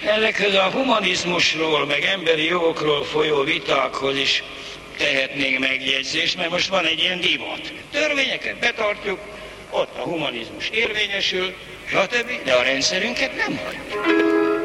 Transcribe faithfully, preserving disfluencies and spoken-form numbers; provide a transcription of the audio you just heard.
Ezekhez a humanizmusról, meg emberi jogokról folyó vitákhoz is tehetnénk megjegyzést, mert most van egy ilyen divat. Törvényeket betartjuk, ott a humanizmus érvényesül, stb., de a rendszerünket nem hagyjuk.